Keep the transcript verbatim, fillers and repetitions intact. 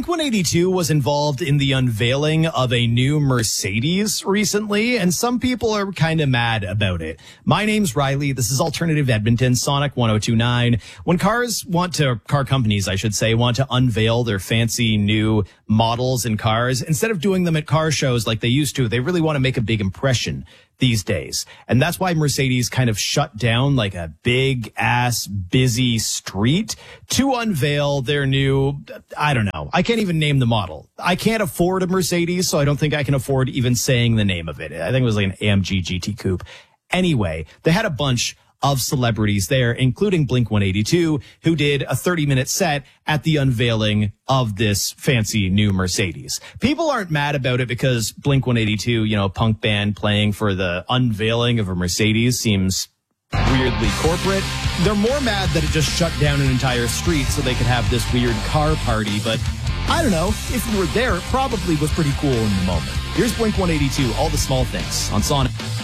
Blink one eighty-two was involved in the unveiling of a new Mercedes recently, and some people are kind of mad about it. My name's Riley. This is Alternative Edmonton, Sonic one oh two nine. When cars want to, car companies, I should say, want to unveil their fancy new models and cars, instead of doing them at car shows like they used to, they really want to make a big impression these days. And that's why Mercedes kind of shut down like a big ass busy street to unveil their new, I don't know. I can't even name the model. I can't afford a Mercedes, so I don't think I can afford even saying the name of it. I think it was like an A M G G T Coupe. Anyway, they had a bunch of celebrities there, including Blink one eighty-two, who did a thirty minute set at the unveiling of this fancy new Mercedes. People aren't mad about it because Blink one eighty-two, you know, punk band playing for the unveiling of a Mercedes seems weirdly corporate. They're more mad that it just shut down an entire street so they could have this weird car party. But I don't know, if you were there, it probably was pretty cool in the moment. Here's Blink one eighty-two, All the Small Things on Sonic.